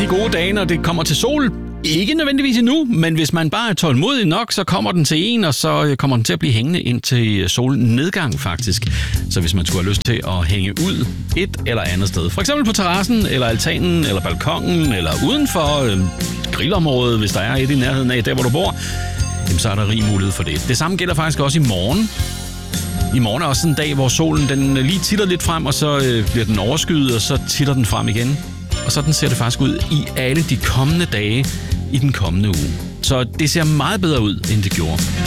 gode dage, når det kommer til sol. Ikke nødvendigvis endnu, men hvis man bare er tålmodig nok, så kommer den til en, og så kommer den til at blive hængende ind til solnedgang faktisk. Så hvis man skulle have lyst til at hænge ud et eller andet sted, for eksempel på terrassen, eller altanen, eller balkongen, eller uden for grillområdet, hvis der er et i nærheden af der, hvor du bor, jamen, så er der rig mulighed for det. Det samme gælder faktisk også i morgen. I morgen er også en dag, hvor solen den lige titter lidt frem, og så bliver den overskyet, og så titter den frem igen. Og sådan ser det faktisk ud i alle de kommende dage i den kommende uge. Så det ser meget bedre ud, end det gjorde